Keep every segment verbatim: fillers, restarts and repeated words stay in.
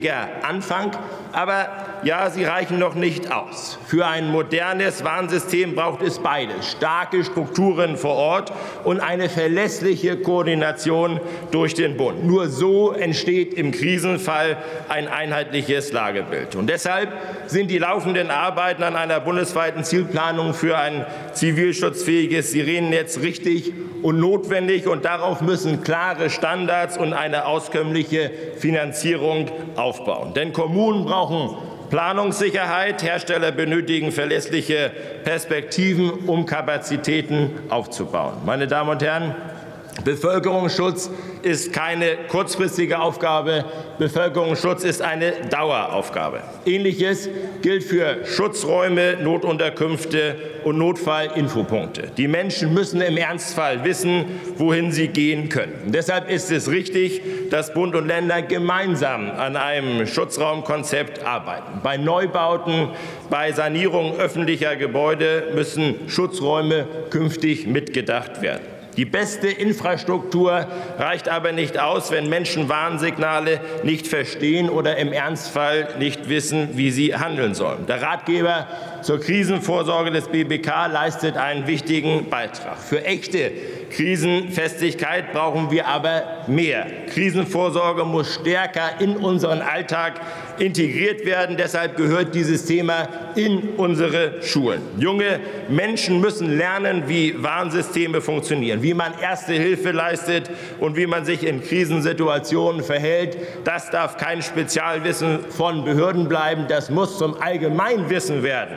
Anfang, aber ja, sie reichen noch nicht aus. Für ein modernes Warnsystem braucht es beides: starke Strukturen vor Ort und eine verlässliche Koordination durch den Bund. Nur so entsteht im Krisenfall ein einheitliches Lagebild. Und deshalb sind die laufenden Arbeiten an einer bundesweiten Zielplanung für ein zivilschutzfähiges Sirenennetz richtig und notwendig. Und darauf müssen klare Standards und eine auskömmliche Finanzierung aufbauen. Aufbauen. Denn Kommunen brauchen Planungssicherheit, Hersteller benötigen verlässliche Perspektiven, um Kapazitäten aufzubauen. Meine Damen und Herren, Bevölkerungsschutz ist keine kurzfristige Aufgabe. Bevölkerungsschutz ist eine Daueraufgabe. Ähnliches gilt für Schutzräume, Notunterkünfte und Notfallinfopunkte. Die Menschen müssen im Ernstfall wissen, wohin sie gehen können. Und deshalb ist es richtig, dass Bund und Länder gemeinsam an einem Schutzraumkonzept arbeiten. Bei Neubauten, bei Sanierung öffentlicher Gebäude müssen Schutzräume künftig mitgedacht werden. Die beste Infrastruktur reicht aber nicht aus, wenn Menschen Warnsignale nicht verstehen oder im Ernstfall nicht wissen, wie sie handeln sollen. Der Ratgeber zur Krisenvorsorge des B B K leistet einen wichtigen Beitrag. Für echte Krisenfestigkeit brauchen wir aber mehr. Krisenvorsorge muss stärker in unseren Alltag integriert werden. Deshalb gehört dieses Thema in unsere Schulen. Junge Menschen müssen lernen, wie Warnsysteme funktionieren, wie man Erste Hilfe leistet und wie man sich in Krisensituationen verhält. Das darf kein Spezialwissen von Behörden bleiben. Das muss zum Allgemeinwissen werden.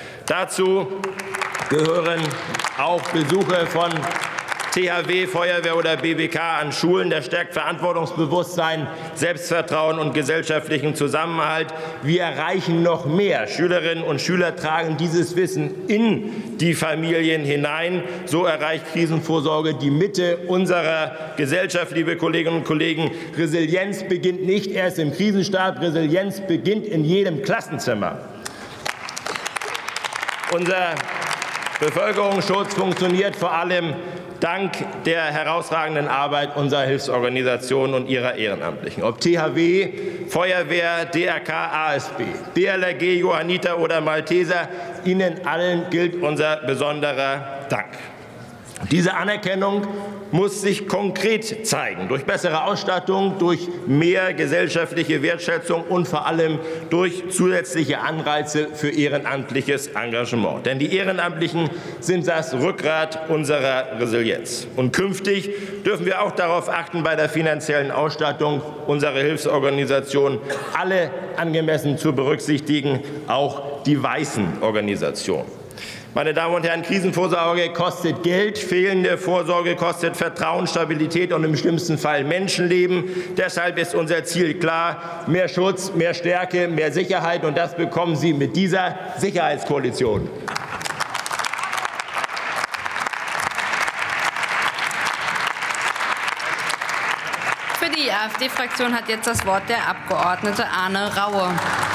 Dazu gehören auch Besuche von T H W, Feuerwehr oder B B K an Schulen. Das stärkt Verantwortungsbewusstsein, Selbstvertrauen und gesellschaftlichen Zusammenhalt. Wir erreichen noch mehr. Schülerinnen und Schüler tragen dieses Wissen in die Familien hinein. So erreicht Krisenvorsorge die Mitte unserer Gesellschaft, liebe Kolleginnen und Kollegen. Resilienz beginnt nicht erst im Krisenstab. Resilienz beginnt in jedem Klassenzimmer. Unser Bevölkerungsschutz funktioniert vor allem dank der herausragenden Arbeit unserer Hilfsorganisationen und ihrer Ehrenamtlichen. Ob T H W, Feuerwehr, D R K, A S B, B L R G, Johanniter oder Malteser, Ihnen allen gilt unser besonderer Dank. Diese Anerkennung muss sich konkret zeigen, durch bessere Ausstattung, durch mehr gesellschaftliche Wertschätzung und vor allem durch zusätzliche Anreize für ehrenamtliches Engagement. Denn die Ehrenamtlichen sind das Rückgrat unserer Resilienz. Und künftig dürfen wir auch darauf achten, bei der finanziellen Ausstattung unserer Hilfsorganisationen alle angemessen zu berücksichtigen, auch die weißen Organisationen. Meine Damen und Herren, Krisenvorsorge kostet Geld, fehlende Vorsorge kostet Vertrauen, Stabilität und im schlimmsten Fall Menschenleben. Deshalb ist unser Ziel klar: mehr Schutz, mehr Stärke, mehr Sicherheit. Und das bekommen Sie mit dieser Sicherheitskoalition. Für die AfD-Fraktion hat jetzt das Wort der Abgeordnete Arne Raue.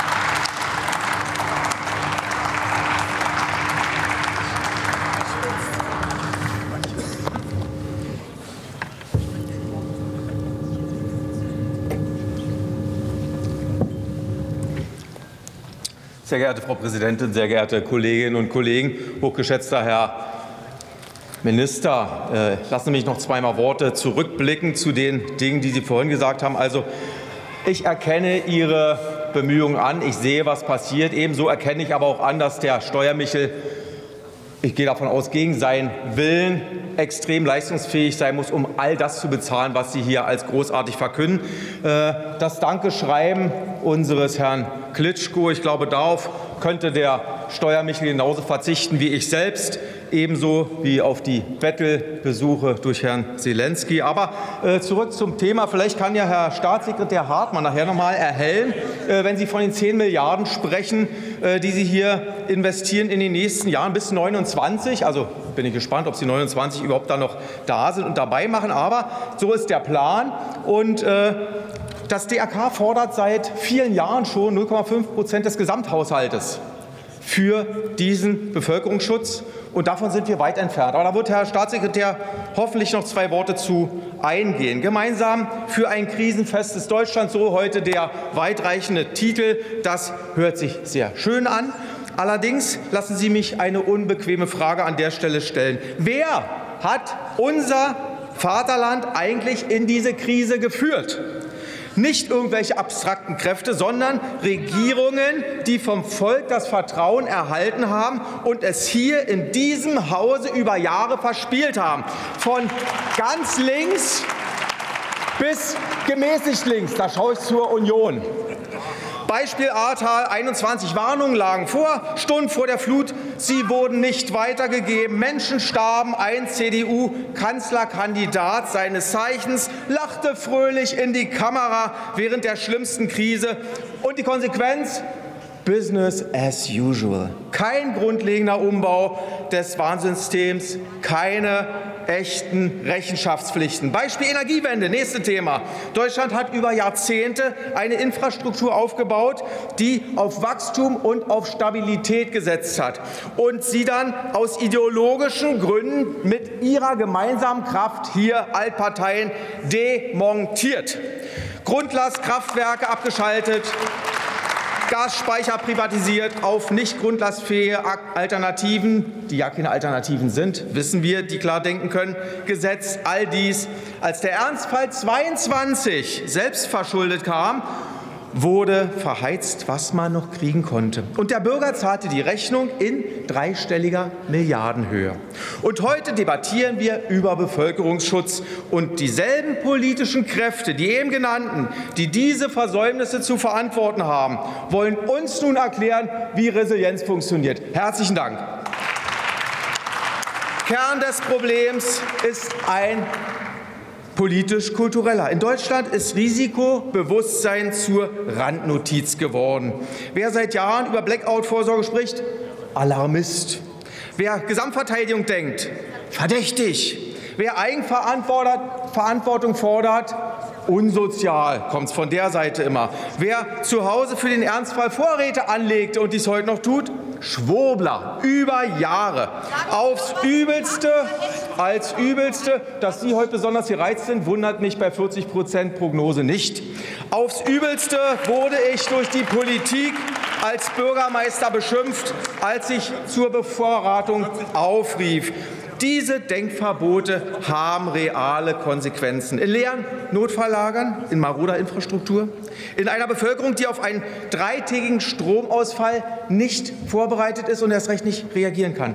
Sehr geehrte Frau Präsidentin, sehr geehrte Kolleginnen und Kollegen, hochgeschätzter Herr Minister, äh, lassen Sie mich noch zweimal Worte zurückblicken zu den Dingen, die Sie vorhin gesagt haben. Also, ich erkenne Ihre Bemühungen an. Ich sehe, was passiert. Ebenso erkenne ich aber auch an, dass der Steuermichel, ich gehe davon aus, gegen seinen Willen extrem leistungsfähig sein muss, um all das zu bezahlen, was Sie hier als großartig verkünden. Das Dankeschreiben unseres Herrn Klitschko, ich glaube, darauf könnte der Steuermichel genauso verzichten wie ich selbst, ebenso wie auf die Bettelbesuche durch Herrn Zelensky. Aber äh, zurück zum Thema. Vielleicht kann ja Herr Staatssekretär Hartmann nachher noch mal erhellen, äh, wenn Sie von den zehn Milliarden sprechen, äh, die Sie hier investieren in den nächsten Jahren bis neunundzwanzig. Also bin ich gespannt, ob Sie neunundzwanzig überhaupt dann noch da sind und dabei machen. Aber so ist der Plan. Und äh, das D R K fordert seit vielen Jahren schon null Komma fünf Prozent des Gesamthaushaltes für diesen Bevölkerungsschutz. Und davon sind wir weit entfernt. Aber da wird Herr Staatssekretär hoffentlich noch zwei Worte zu eingehen. Gemeinsam für ein krisenfestes Deutschland, so heute der weitreichende Titel. Das hört sich sehr schön an. Allerdings lassen Sie mich eine unbequeme Frage an der Stelle stellen. Wer hat unser Vaterland eigentlich in diese Krise geführt? Nicht irgendwelche abstrakten Kräfte, sondern Regierungen, die vom Volk das Vertrauen erhalten haben und es hier in diesem Hause über Jahre verspielt haben. Von ganz links bis gemäßigt links, da schaue ich zur Union. Beispiel Ahrtal, einundzwanzig Warnungen lagen vor, Stunden vor der Flut. Sie wurden nicht weitergegeben. Menschen starben. Ein C D U-Kanzlerkandidat seines Zeichens lachte fröhlich in die Kamera während der schlimmsten Krise. Und die Konsequenz? Business as usual. Kein grundlegender Umbau des Warnsystems, keine echten Rechenschaftspflichten. Beispiel Energiewende, nächstes Thema. Deutschland hat über Jahrzehnte eine Infrastruktur aufgebaut, die auf Wachstum und auf Stabilität gesetzt hat und sie dann aus ideologischen Gründen mit ihrer gemeinsamen Kraft hier Altparteien demontiert. Grundlastkraftwerke abgeschaltet, Gasspeicher privatisiert, auf nicht grundlastfähige Alternativen, die ja keine Alternativen sind, wissen wir, die klar denken können, gesetzt. All dies, als der Ernstfall zweiundzwanzig selbst verschuldet kam, wurde verheizt, was man noch kriegen konnte. Und der Bürger zahlte die Rechnung in dreistelliger Milliardenhöhe. Und heute debattieren wir über Bevölkerungsschutz. Und dieselben politischen Kräfte, die eben genannten, die diese Versäumnisse zu verantworten haben, wollen uns nun erklären, wie Resilienz funktioniert. Herzlichen Dank. Kern des Problems ist ein politisch-kultureller. In Deutschland ist Risikobewusstsein zur Randnotiz geworden. Wer seit Jahren über Blackout-Vorsorge spricht, Alarmist. Wer Gesamtverteidigung denkt, verdächtig. Wer Eigenverantwortung fordert, unsozial, kommt es von der Seite immer. Wer zu Hause für den Ernstfall Vorräte anlegte und dies heute noch tut, Schwurbler, über Jahre. Aufs Übelste, als Übelste, dass Sie heute besonders gereizt sind, wundert mich bei vierzig Prozent Prognose nicht. Aufs Übelste wurde ich durch die Politik als Bürgermeister beschimpft, als ich zur Bevorratung aufrief. Diese Denkverbote haben reale Konsequenzen. In leeren Notfalllagern, in maroder Infrastruktur, in einer Bevölkerung, die auf einen dreitägigen Stromausfall nicht vorbereitet ist und erst recht nicht reagieren kann.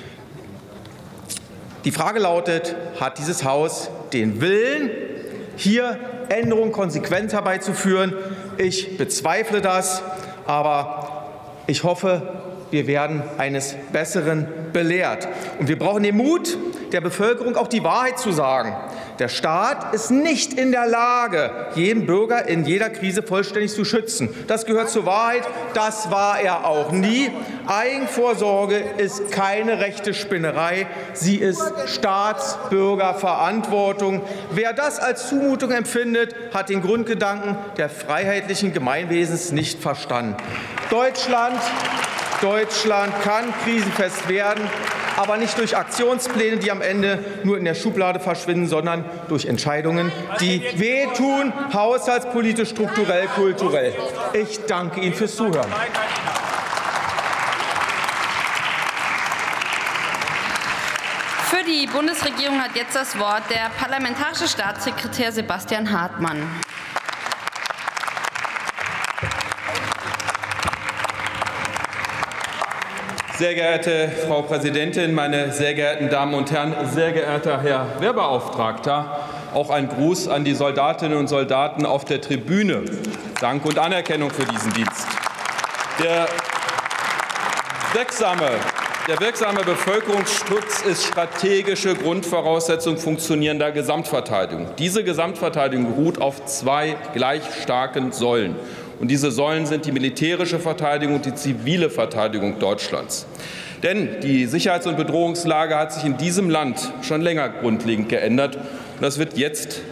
Die Frage lautet, hat dieses Haus den Willen, hier Änderungen konsequent herbeizuführen? Ich bezweifle das, aber ich hoffe, wir werden eines Besseren belehrt. Und wir brauchen den Mut der Bevölkerung, auch die Wahrheit zu sagen. Der Staat ist nicht in der Lage, jeden Bürger in jeder Krise vollständig zu schützen. Das gehört zur Wahrheit. Das war er auch nie. Eigenvorsorge ist keine rechte Spinnerei. Sie ist Staatsbürgerverantwortung. Wer das als Zumutung empfindet, hat den Grundgedanken der freiheitlichen Gemeinwesens nicht verstanden. Deutschland Deutschland kann krisenfest werden, aber nicht durch Aktionspläne, die am Ende nur in der Schublade verschwinden, sondern durch Entscheidungen, die wehtun, haushaltspolitisch, strukturell, kulturell. Ich danke Ihnen fürs Zuhören. Für die Bundesregierung hat jetzt das Wort der parlamentarische Staatssekretär Sebastian Hartmann. Sehr geehrte Frau Präsidentin, meine sehr geehrten Damen und Herren, sehr geehrter Herr Wehrbeauftragter, auch ein Gruß an die Soldatinnen und Soldaten auf der Tribüne. Dank und Anerkennung für diesen Dienst. Der wirksame, der wirksame Bevölkerungsschutz ist strategische Grundvoraussetzung funktionierender Gesamtverteidigung. Diese Gesamtverteidigung ruht auf zwei gleich starken Säulen. Und diese Säulen sind die militärische Verteidigung und die zivile Verteidigung Deutschlands. Denn die Sicherheits- und Bedrohungslage hat sich in diesem Land schon länger grundlegend geändert. Und das wird jetzt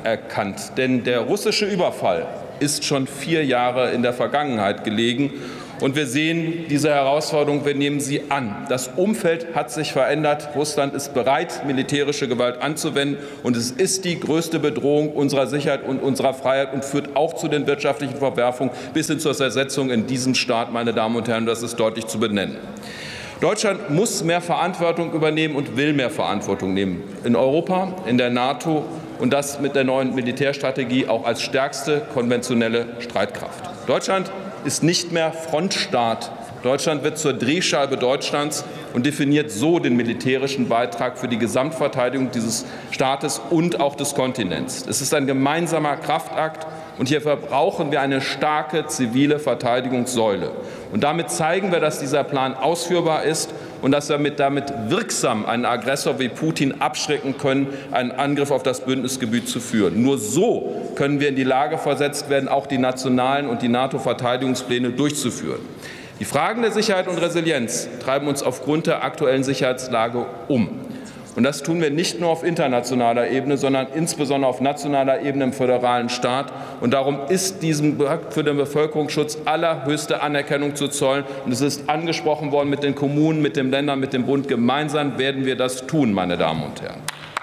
anerkannt. Denn der russische Überfall ist schon vier Jahre in der Vergangenheit gelegen. Und wir sehen diese Herausforderung, wir nehmen sie an. Das Umfeld hat sich verändert. Russland ist bereit, militärische Gewalt anzuwenden. Und es ist die größte Bedrohung unserer Sicherheit und unserer Freiheit und führt auch zu den wirtschaftlichen Verwerfungen bis hin zur Zersetzung in diesem Staat, meine Damen und Herren. Das ist deutlich zu benennen. Deutschland muss mehr Verantwortung übernehmen und will mehr Verantwortung nehmen. In Europa, in der NATO und das mit der neuen Militärstrategie auch als stärkste konventionelle Streitkraft. Deutschland ist nicht mehr Frontstaat. Deutschland wird zur Drehscheibe Deutschlands und definiert so den militärischen Beitrag für die Gesamtverteidigung dieses Staates und auch des Kontinents. Es ist ein gemeinsamer Kraftakt, und hierfür brauchen wir eine starke zivile Verteidigungssäule. Und damit zeigen wir, dass dieser Plan ausführbar ist und dass wir mit damit wirksam einen Aggressor wie Putin abschrecken können, einen Angriff auf das Bündnisgebiet zu führen. Nur so können wir in die Lage versetzt werden, auch die nationalen und die NATO-Verteidigungspläne durchzuführen. Die Fragen der Sicherheit und Resilienz treiben uns aufgrund der aktuellen Sicherheitslage um. Und das tun wir nicht nur auf internationaler Ebene, sondern insbesondere auf nationaler Ebene im föderalen Staat. Und darum ist diesem Pakt für den Bevölkerungsschutz allerhöchste Anerkennung zu zollen. Und es ist angesprochen worden mit den Kommunen, mit den Ländern, mit dem Bund. Gemeinsam werden wir das tun, meine Damen und Herren.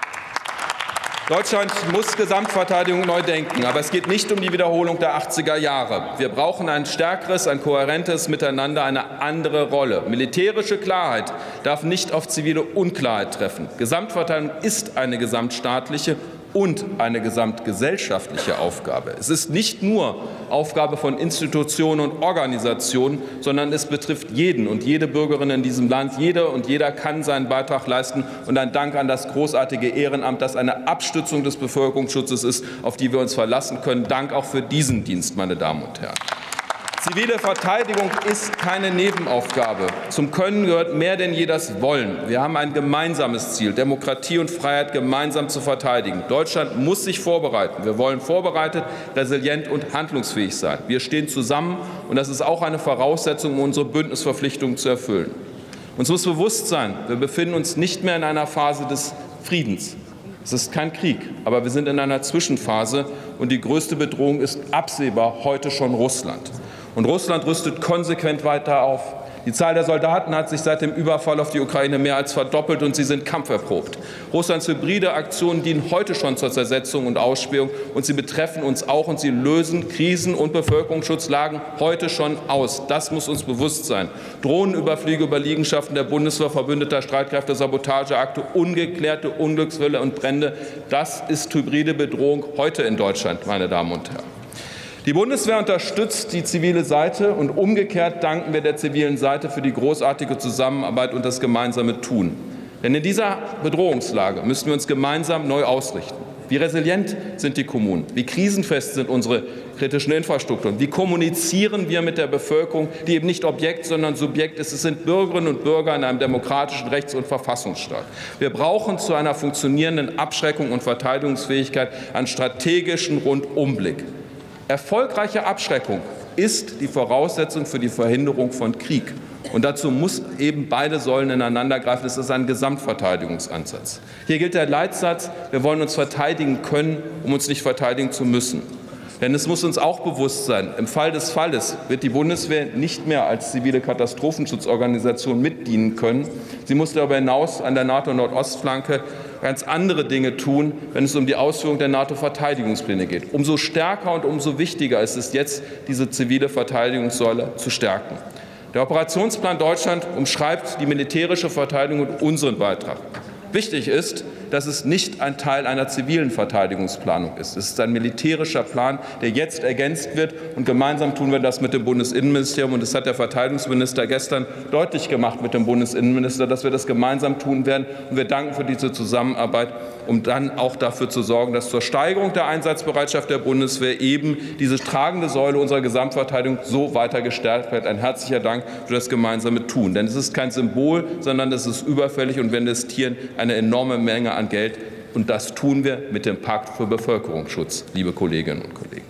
Deutschland muss Gesamtverteidigung neu denken, aber es geht nicht um die Wiederholung der achtziger Jahre. Wir brauchen ein stärkeres, ein kohärentes Miteinander, eine andere Rolle. Militärische Klarheit darf nicht auf zivile Unklarheit treffen. Gesamtverteidigung ist eine gesamtstaatliche und eine gesamtgesellschaftliche Aufgabe. Es ist nicht nur Aufgabe von Institutionen und Organisationen, sondern es betrifft jeden und jede Bürgerin in diesem Land. Jede und jeder kann seinen Beitrag leisten. Und ein Dank an das großartige Ehrenamt, das eine Abstützung des Bevölkerungsschutzes ist, auf die wir uns verlassen können. Dank auch für diesen Dienst, meine Damen und Herren. Zivile Verteidigung ist keine Nebenaufgabe. Zum Können gehört mehr denn je das Wollen. Wir haben ein gemeinsames Ziel, Demokratie und Freiheit gemeinsam zu verteidigen. Deutschland muss sich vorbereiten. Wir wollen vorbereitet, resilient und handlungsfähig sein. Wir stehen zusammen, und das ist auch eine Voraussetzung, um unsere Bündnisverpflichtungen zu erfüllen. Uns muss bewusst sein, wir befinden uns nicht mehr in einer Phase des Friedens. Es ist kein Krieg, aber wir sind in einer Zwischenphase, und die größte Bedrohung ist absehbar heute schon Russland. Und Russland rüstet konsequent weiter auf. Die Zahl der Soldaten hat sich seit dem Überfall auf die Ukraine mehr als verdoppelt, und sie sind kampferprobt. Russlands hybride Aktionen dienen heute schon zur Zersetzung und Ausspähung, und sie betreffen uns auch, und sie lösen Krisen- und Bevölkerungsschutzlagen heute schon aus. Das muss uns bewusst sein. Drohnenüberflüge über Liegenschaften der Bundeswehr, verbündeter Streitkräfte, Sabotageakte, ungeklärte Unglücksfälle und Brände, das ist hybride Bedrohung heute in Deutschland, meine Damen und Herren. Die Bundeswehr unterstützt die zivile Seite, und umgekehrt danken wir der zivilen Seite für die großartige Zusammenarbeit und das gemeinsame Tun. Denn in dieser Bedrohungslage müssen wir uns gemeinsam neu ausrichten. Wie resilient sind die Kommunen? Wie krisenfest sind unsere kritischen Infrastrukturen? Wie kommunizieren wir mit der Bevölkerung, die eben nicht Objekt, sondern Subjekt ist? Es sind Bürgerinnen und Bürger in einem demokratischen Rechts- und Verfassungsstaat. Wir brauchen zu einer funktionierenden Abschreckung und Verteidigungsfähigkeit einen strategischen Rundumblick. Erfolgreiche Abschreckung ist die Voraussetzung für die Verhinderung von Krieg. Und dazu muss eben beide Säulen ineinandergreifen. Das ist ein Gesamtverteidigungsansatz. Hier gilt der Leitsatz, wir wollen uns verteidigen können, um uns nicht verteidigen zu müssen. Denn es muss uns auch bewusst sein, im Fall des Falles wird die Bundeswehr nicht mehr als zivile Katastrophenschutzorganisation mitdienen können. Sie muss darüber hinaus an der NATO-Nordostflanke ganz andere Dinge tun, wenn es um die Ausführung der NATO-Verteidigungspläne geht. Umso stärker und umso wichtiger ist es jetzt, diese zivile Verteidigungssäule zu stärken. Der Operationsplan Deutschland umschreibt die militärische Verteidigung und unseren Beitrag. Wichtig ist, dass es nicht ein Teil einer zivilen Verteidigungsplanung ist. Es ist ein militärischer Plan, der jetzt ergänzt wird, und gemeinsam tun wir das mit dem Bundesinnenministerium. Und das hat der Verteidigungsminister gestern deutlich gemacht mit dem Bundesinnenminister, dass wir das gemeinsam tun werden. Und wir danken für diese Zusammenarbeit, um dann auch dafür zu sorgen, dass zur Steigerung der Einsatzbereitschaft der Bundeswehr eben diese tragende Säule unserer Gesamtverteidigung so weiter gestärkt wird. Ein herzlicher Dank für das gemeinsame Tun. Denn es ist kein Symbol, sondern es ist überfällig, und wir investieren eine enorme Menge an Geld. Und das tun wir mit dem Pakt für Bevölkerungsschutz, liebe Kolleginnen und Kollegen.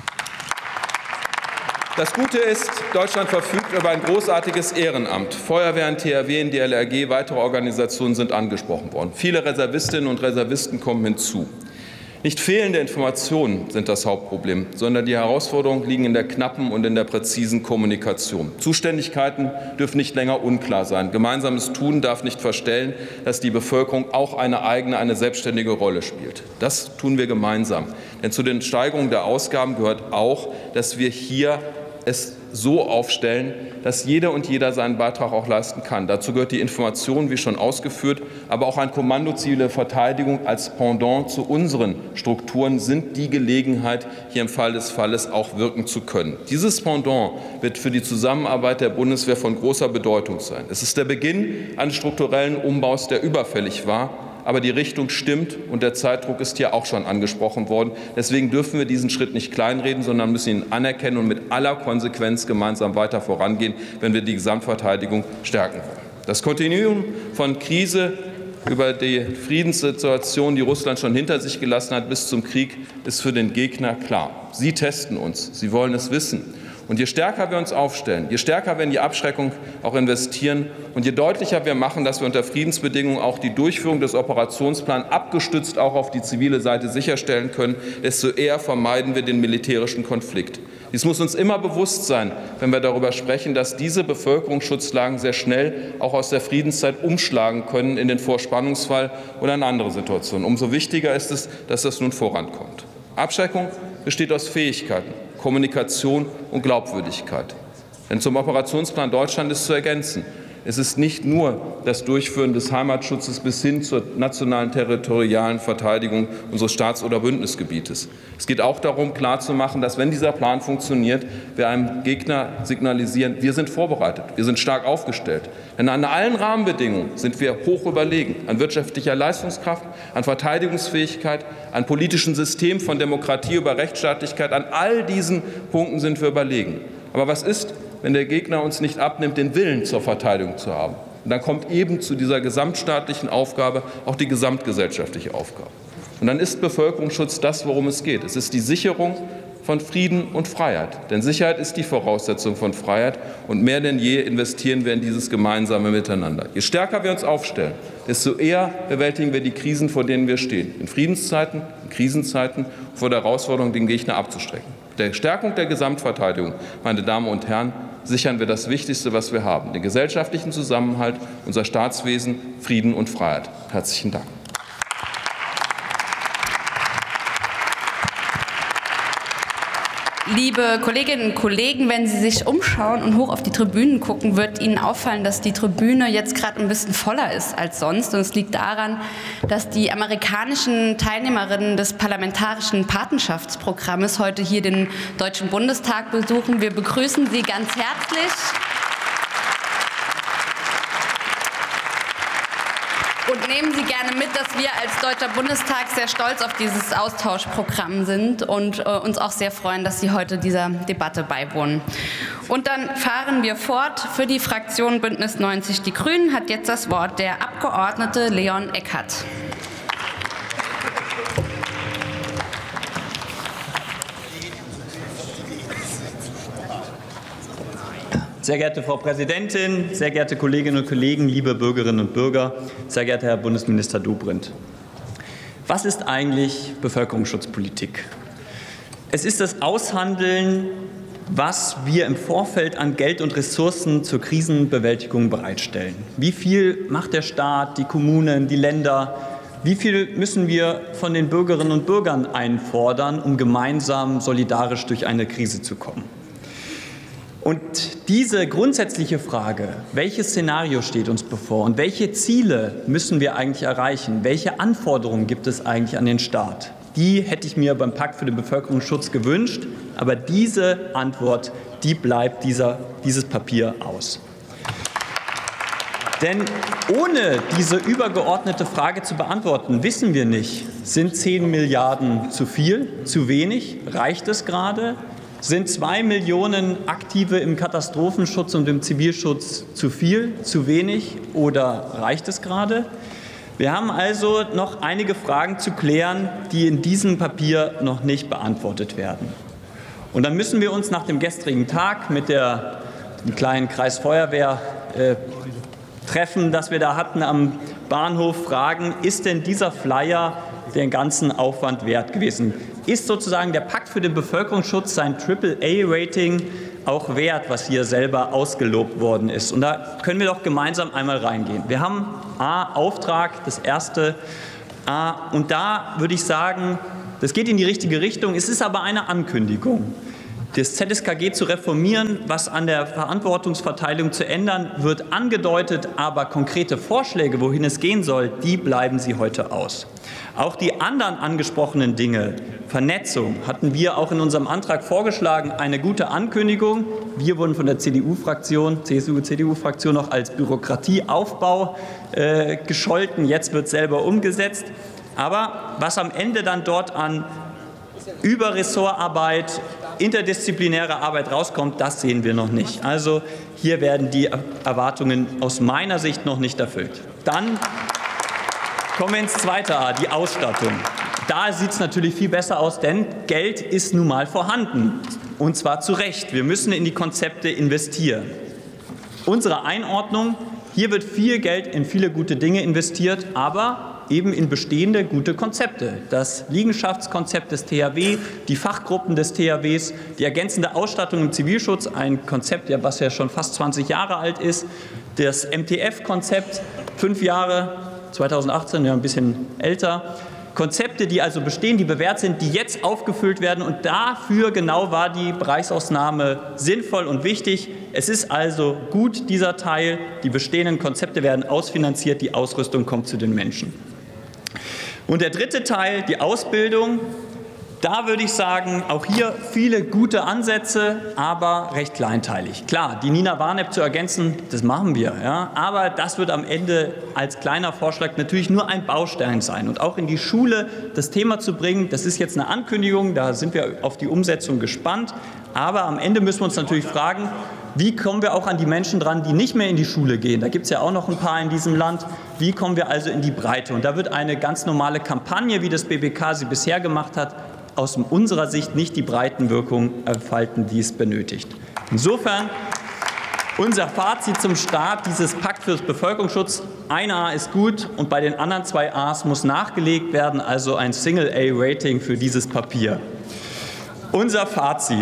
Das Gute ist, Deutschland verfügt über ein großartiges Ehrenamt. Feuerwehren, T H W, D L R G, weitere Organisationen sind angesprochen worden. Viele Reservistinnen und Reservisten kommen hinzu. Nicht fehlende Informationen sind das Hauptproblem, sondern die Herausforderungen liegen in der knappen und in der präzisen Kommunikation. Zuständigkeiten dürfen nicht länger unklar sein. Gemeinsames Tun darf nicht verstellen, dass die Bevölkerung auch eine eigene, eine selbstständige Rolle spielt. Das tun wir gemeinsam. Denn zu den Steigerungen der Ausgaben gehört auch, dass wir hier es so aufstellen, dass jeder und jeder seinen Beitrag auch leisten kann. Dazu gehört die Information, wie schon ausgeführt, aber auch ein Kommando zivile Verteidigung als Pendant zu unseren Strukturen sind die Gelegenheit, hier im Fall des Falles auch wirken zu können. Dieses Pendant wird für die Zusammenarbeit der Bundeswehr von großer Bedeutung sein. Es ist der Beginn eines strukturellen Umbaus, der überfällig war. Aber die Richtung stimmt, und der Zeitdruck ist hier auch schon angesprochen worden. Deswegen dürfen wir diesen Schritt nicht kleinreden, sondern müssen ihn anerkennen und mit aller Konsequenz gemeinsam weiter vorangehen, wenn wir die Gesamtverteidigung stärken wollen. Das Kontinuum von Krise über die Friedenssituation, die Russland schon hinter sich gelassen hat, bis zum Krieg, ist für den Gegner klar. Sie testen uns, sie wollen es wissen. Und je stärker wir uns aufstellen, je stärker wir in die Abschreckung auch investieren und je deutlicher wir machen, dass wir unter Friedensbedingungen auch die Durchführung des Operationsplans abgestützt auch auf die zivile Seite sicherstellen können, desto eher vermeiden wir den militärischen Konflikt. Dies muss uns immer bewusst sein, wenn wir darüber sprechen, dass diese Bevölkerungsschutzlagen sehr schnell auch aus der Friedenszeit umschlagen können in den Vorspannungsfall oder in andere Situationen. Umso wichtiger ist es, dass das nun vorankommt. Abschreckung besteht aus Fähigkeiten, Kommunikation und Glaubwürdigkeit. Denn zum Operationsplan Deutschland ist zu ergänzen: Es ist nicht nur das Durchführen des Heimatschutzes bis hin zur nationalen territorialen Verteidigung unseres Staats- oder Bündnisgebietes. Es geht auch darum, klarzumachen, dass, wenn dieser Plan funktioniert, wir einem Gegner signalisieren, wir sind vorbereitet, wir sind stark aufgestellt. Denn an allen Rahmenbedingungen sind wir hoch überlegen, an wirtschaftlicher Leistungskraft, an Verteidigungsfähigkeit, an politischem System von Demokratie über Rechtsstaatlichkeit. An all diesen Punkten sind wir überlegen. Aber was ist, wenn der Gegner uns nicht abnimmt, den Willen zur Verteidigung zu haben? Und dann kommt eben zu dieser gesamtstaatlichen Aufgabe auch die gesamtgesellschaftliche Aufgabe. Und dann ist Bevölkerungsschutz das, worum es geht. Es ist die Sicherung von Frieden und Freiheit. Denn Sicherheit ist die Voraussetzung von Freiheit. Und mehr denn je investieren wir in dieses gemeinsame Miteinander. Je stärker wir uns aufstellen, desto eher bewältigen wir die Krisen, vor denen wir stehen. In Friedenszeiten, in Krisenzeiten, vor der Herausforderung, den Gegner abzustrecken. Der Stärkung der Gesamtverteidigung, meine Damen und Herren, sichern wir das Wichtigste, was wir haben: den gesellschaftlichen Zusammenhalt, unser Staatswesen, Frieden und Freiheit. Herzlichen Dank. Liebe Kolleginnen und Kollegen, wenn Sie sich umschauen und hoch auf die Tribünen gucken, wird Ihnen auffallen, dass die Tribüne jetzt gerade ein bisschen voller ist als sonst. Und es liegt daran, dass die amerikanischen Teilnehmerinnen des parlamentarischen Patenschaftsprogrammes heute hier den Deutschen Bundestag besuchen. Wir begrüßen Sie ganz herzlich. Und nehmen Sie gerne mit, dass wir als Deutscher Bundestag sehr stolz auf dieses Austauschprogramm sind und äh, uns auch sehr freuen, dass Sie heute dieser Debatte beiwohnen. Und dann fahren wir fort. Für die Fraktion Bündnis neunzig Die Grünen hat jetzt das Wort der Abgeordnete Leon Eckert. Sehr geehrte Frau Präsidentin, sehr geehrte Kolleginnen und Kollegen, liebe Bürgerinnen und Bürger, sehr geehrter Herr Bundesminister Dobrindt. Was ist eigentlich Bevölkerungsschutzpolitik? Es ist das Aushandeln, was wir im Vorfeld an Geld und Ressourcen zur Krisenbewältigung bereitstellen. Wie viel macht der Staat, die Kommunen, die Länder? Wie viel müssen wir von den Bürgerinnen und Bürgern einfordern, um gemeinsam solidarisch durch eine Krise zu kommen? Und diese grundsätzliche Frage, welches Szenario steht uns bevor und welche Ziele müssen wir eigentlich erreichen, welche Anforderungen gibt es eigentlich an den Staat, die hätte ich mir beim Pakt für den Bevölkerungsschutz gewünscht. Aber diese Antwort, die bleibt dieser, dieses Papier aus. Denn ohne diese übergeordnete Frage zu beantworten, wissen wir nicht, sind zehn Milliarden zu viel, zu wenig, reicht es gerade? Sind zwei Millionen Aktive im Katastrophenschutz und im Zivilschutz zu viel, zu wenig oder reicht es gerade? Wir haben also noch einige Fragen zu klären, die in diesem Papier noch nicht beantwortet werden. Und dann müssen wir uns nach dem gestrigen Tag mit der, dem kleinen Kreis Feuerwehr äh, treffen, das wir da hatten am Bahnhof, fragen, ist denn dieser Flyer den ganzen Aufwand wert gewesen. Ist sozusagen der Pakt für den Bevölkerungsschutz sein Triple A Rating auch wert, was hier selber ausgelobt worden ist? Und da können wir doch gemeinsam einmal reingehen. Wir haben A, Auftrag, das erste A, und da würde ich sagen, das geht in die richtige Richtung. Es ist aber eine Ankündigung. Das Z S K G zu reformieren, was an der Verantwortungsverteilung zu ändern, wird angedeutet, aber konkrete Vorschläge, wohin es gehen soll, die bleiben Sie heute aus. Auch die anderen angesprochenen Dinge, Vernetzung, hatten wir auch in unserem Antrag vorgeschlagen, eine gute Ankündigung. Wir wurden von der C D U-Fraktion, C S U-C D U-Fraktion noch als Bürokratieaufbau äh, gescholten. Jetzt wird selber umgesetzt. Aber was am Ende dann dort an Überressortarbeit, interdisziplinäre Arbeit rauskommt, das sehen wir noch nicht. Also hier werden die Erwartungen aus meiner Sicht noch nicht erfüllt. Dann kommen wir ins zweite A, die Ausstattung. Da sieht es natürlich viel besser aus, denn Geld ist nun mal vorhanden. Und zwar zu Recht. Wir müssen in die Konzepte investieren. Unsere Einordnung, hier wird viel Geld in viele gute Dinge investiert, aber eben in bestehende gute Konzepte. Das Liegenschaftskonzept des T H W, die Fachgruppen des T H Ws, die ergänzende Ausstattung im Zivilschutz, ein Konzept, was ja schon fast zwanzig Jahre alt ist, das M T F-Konzept, fünf Jahre, zweitausendachtzehn, ja ein bisschen älter. Konzepte, die also bestehen, die bewährt sind, die jetzt aufgefüllt werden. Und dafür genau war die Bereichsausnahme sinnvoll und wichtig. Es ist also gut, dieser Teil. Die bestehenden Konzepte werden ausfinanziert, die Ausrüstung kommt zu den Menschen. Und der dritte Teil, die Ausbildung. Da würde ich sagen, auch hier viele gute Ansätze, aber recht kleinteilig. Klar, die Nina Warneck zu ergänzen, das machen wir. Ja, aber das wird am Ende als kleiner Vorschlag natürlich nur ein Baustein sein. Und auch in die Schule das Thema zu bringen, das ist jetzt eine Ankündigung, da sind wir auf die Umsetzung gespannt. Aber am Ende müssen wir uns natürlich fragen, wie kommen wir auch an die Menschen dran, die nicht mehr in die Schule gehen? Da gibt es ja auch noch ein paar in diesem Land. Wie kommen wir also in die Breite? Und da wird eine ganz normale Kampagne, wie das B B K sie bisher gemacht hat, aus unserer Sicht nicht die Breitenwirkung entfalten, die es benötigt. Insofern unser Fazit zum Start dieses Pakt für den Bevölkerungsschutz. Ein A ist gut und bei den anderen zwei A's muss nachgelegt werden, also ein Single-A-Rating für dieses Papier. Unser Fazit.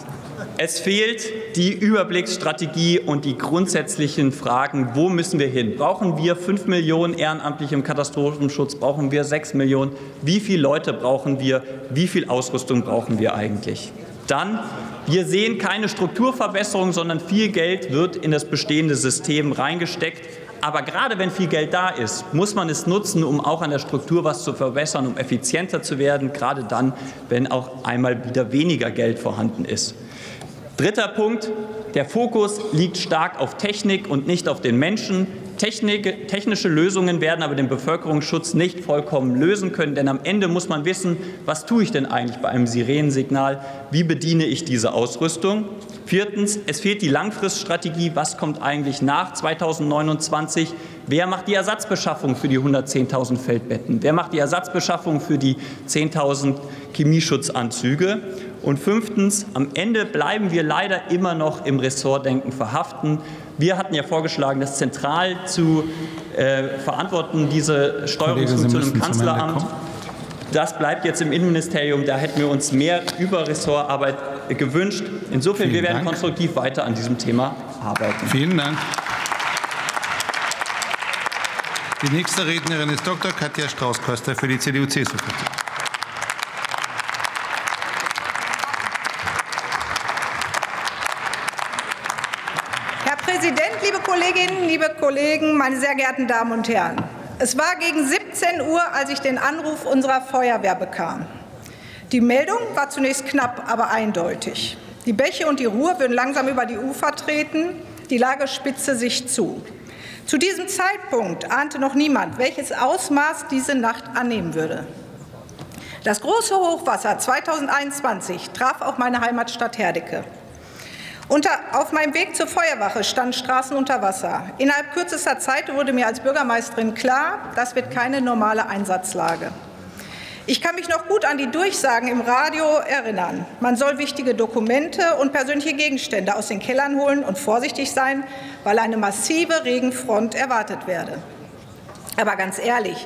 Es fehlt die Überblicksstrategie und die grundsätzlichen Fragen, wo müssen wir hin? Brauchen wir fünf Millionen Ehrenamtliche im Katastrophenschutz? Brauchen wir sechs Millionen? Wie viele Leute brauchen wir? Wie viel Ausrüstung brauchen wir eigentlich? Dann, wir sehen keine Strukturverbesserung, sondern viel Geld wird in das bestehende System reingesteckt. Aber gerade wenn viel Geld da ist, muss man es nutzen, um auch an der Struktur was zu verbessern, um effizienter zu werden, gerade dann, wenn auch einmal wieder weniger Geld vorhanden ist. Dritter Punkt, der Fokus liegt stark auf Technik und nicht auf den Menschen. Technik, technische Lösungen werden aber den Bevölkerungsschutz nicht vollkommen lösen können, denn am Ende muss man wissen, was tue ich denn eigentlich bei einem Sirenensignal, wie bediene ich diese Ausrüstung. Viertens, es fehlt die Langfriststrategie, was kommt eigentlich nach zweitausendneunundzwanzig, wer macht die Ersatzbeschaffung für die hundertzehntausend Feldbetten, wer macht die Ersatzbeschaffung für die zehntausend Chemieschutzanzüge. Und fünftens, am Ende bleiben wir leider immer noch im Ressortdenken verhaften. Wir hatten ja vorgeschlagen, das zentral zu äh, verantworten, diese Steuerungsfunktion im Kanzleramt. Das bleibt jetzt im Innenministerium. Da hätten wir uns mehr Überressortarbeit gewünscht. Insofern, Vielen wir werden Dank. konstruktiv weiter an diesem Thema arbeiten. Vielen Dank. Die nächste Rednerin ist Doktor Katja Strauß-Köster für die C D U-C S U-Fraktion. Herr Präsident, liebe Kolleginnen, liebe Kollegen, meine sehr geehrten Damen und Herren! Es war gegen siebzehn Uhr, als ich den Anruf unserer Feuerwehr bekam. Die Meldung war zunächst knapp, aber eindeutig. Die Bäche und die Ruhr würden langsam über die Ufer treten. Die Lage spitzte sich zu. Zu diesem Zeitpunkt ahnte noch niemand, welches Ausmaß diese Nacht annehmen würde. Das große Hochwasser zweitausendeinundzwanzig traf auch meine Heimatstadt Herdecke. Unter, auf meinem Weg zur Feuerwache standen Straßen unter Wasser. Innerhalb kürzester Zeit wurde mir als Bürgermeisterin klar, das wird keine normale Einsatzlage. Ich kann mich noch gut an die Durchsagen im Radio erinnern. Man soll wichtige Dokumente und persönliche Gegenstände aus den Kellern holen und vorsichtig sein, weil eine massive Regenfront erwartet werde. Aber ganz ehrlich,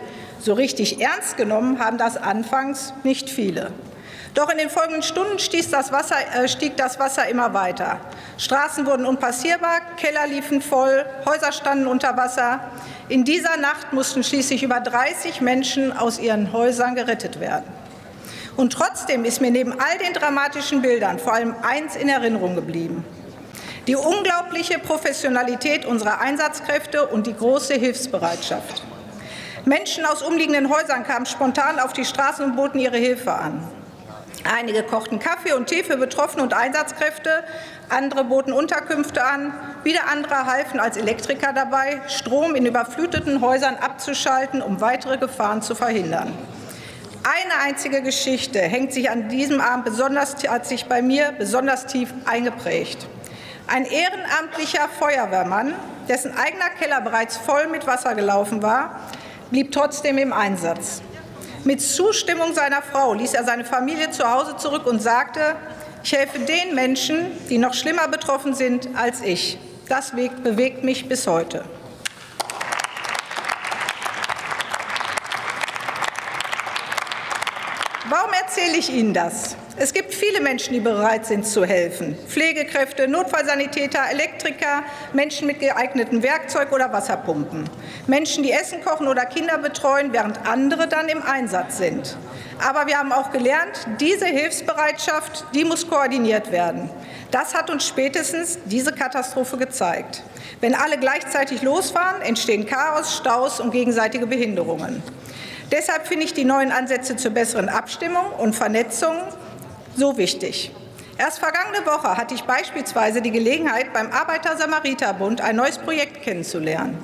So richtig ernst genommen haben das anfangs nicht viele. Doch in den folgenden Stunden stieg das Wasser, äh, stieg das Wasser immer weiter. Straßen wurden unpassierbar, Keller liefen voll, Häuser standen unter Wasser. In dieser Nacht mussten schließlich über dreißig Menschen aus ihren Häusern gerettet werden. Und trotzdem ist mir neben all den dramatischen Bildern vor allem eins in Erinnerung geblieben: die unglaubliche Professionalität unserer Einsatzkräfte und die große Hilfsbereitschaft. Menschen aus umliegenden Häusern kamen spontan auf die Straßen und boten ihre Hilfe an. Einige kochten Kaffee und Tee für Betroffene und Einsatzkräfte, andere boten Unterkünfte an, wieder andere halfen als Elektriker dabei, Strom in überfluteten Häusern abzuschalten, um weitere Gefahren zu verhindern. Eine einzige Geschichte hängt sich an diesem Abend besonders, hat sich bei mir besonders tief eingeprägt. Ein ehrenamtlicher Feuerwehrmann, dessen eigener Keller bereits voll mit Wasser gelaufen war, blieb trotzdem im Einsatz. Mit Zustimmung seiner Frau ließ er seine Familie zu Hause zurück und sagte: Ich helfe den Menschen, die noch schlimmer betroffen sind als ich. Das bewegt mich bis heute. Warum erzähle ich Ihnen das? Es gibt viele Menschen, die bereit sind zu helfen. Pflegekräfte, Notfallsanitäter, Elektriker, Menschen mit geeignetem Werkzeug oder Wasserpumpen. Menschen, die Essen kochen oder Kinder betreuen, während andere dann im Einsatz sind. Aber wir haben auch gelernt, diese Hilfsbereitschaft, die muss koordiniert werden. Das hat uns spätestens diese Katastrophe gezeigt. Wenn alle gleichzeitig losfahren, entstehen Chaos, Staus und gegenseitige Behinderungen. Deshalb finde ich die neuen Ansätze zur besseren Abstimmung und Vernetzung so wichtig. Erst vergangene Woche hatte ich beispielsweise die Gelegenheit, beim Arbeiter-Samariter-Bund ein neues Projekt kennenzulernen.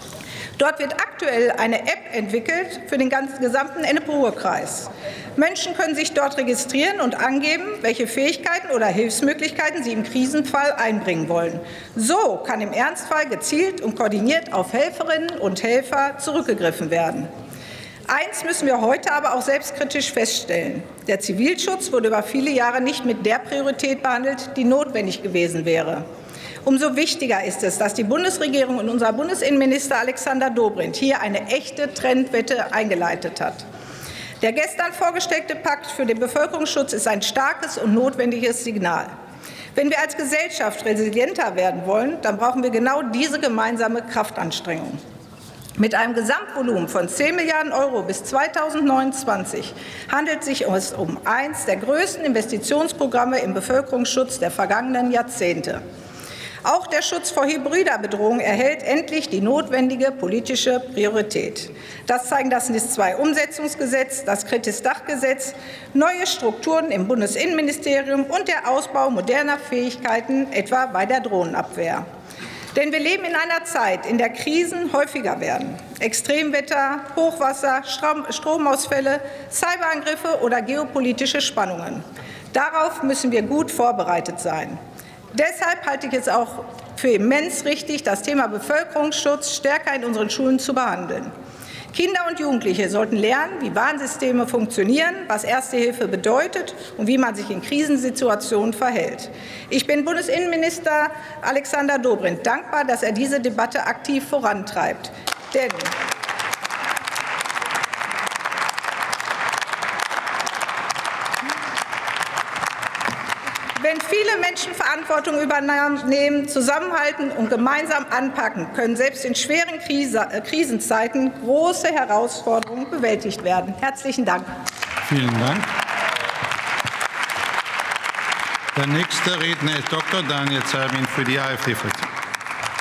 Dort wird aktuell eine App entwickelt für den ganzen, gesamten Ennepe-Ruhr-Kreis. Menschen können sich dort registrieren und angeben, welche Fähigkeiten oder Hilfsmöglichkeiten sie im Krisenfall einbringen wollen. So kann im Ernstfall gezielt und koordiniert auf Helferinnen und Helfer zurückgegriffen werden. Eins müssen wir heute aber auch selbstkritisch feststellen: Der Zivilschutz wurde über viele Jahre nicht mit der Priorität behandelt, die notwendig gewesen wäre. Umso wichtiger ist es, dass die Bundesregierung und unser Bundesinnenminister Alexander Dobrindt hier eine echte Trendwende eingeleitet hat. Der gestern vorgestellte Pakt für den Bevölkerungsschutz ist ein starkes und notwendiges Signal. Wenn wir als Gesellschaft resilienter werden wollen, dann brauchen wir genau diese gemeinsame Kraftanstrengung. Mit einem Gesamtvolumen von zehn Milliarden Euro bis zweitausendneunundzwanzig handelt es sich um eines der größten Investitionsprogramme im Bevölkerungsschutz der vergangenen Jahrzehnte. Auch der Schutz vor hybrider Bedrohung erhält endlich die notwendige politische Priorität. Das zeigen das N I S zwei Umsetzungsgesetz, das Kritis-Dach-Gesetz, neue Strukturen im Bundesinnenministerium und der Ausbau moderner Fähigkeiten, etwa bei der Drohnenabwehr. Denn wir leben in einer Zeit, in der Krisen häufiger werden. Extremwetter, Hochwasser, Stromausfälle, Cyberangriffe oder geopolitische Spannungen. Darauf müssen wir gut vorbereitet sein. Deshalb halte ich es auch für immens richtig, das Thema Bevölkerungsschutz stärker in unseren Schulen zu behandeln. Kinder und Jugendliche sollten lernen, wie Warnsysteme funktionieren, was Erste Hilfe bedeutet und wie man sich in Krisensituationen verhält. Ich bin Bundesinnenminister Alexander Dobrindt dankbar, dass er diese Debatte aktiv vorantreibt. Denn wenn viele Menschen Verantwortung übernehmen, zusammenhalten und gemeinsam anpacken, können selbst in schweren Krise, äh, Krisenzeiten große Herausforderungen bewältigt werden. Herzlichen Dank. Vielen Dank. Der nächste Redner ist Doktor Daniel Zerbin für die AfD-Fraktion.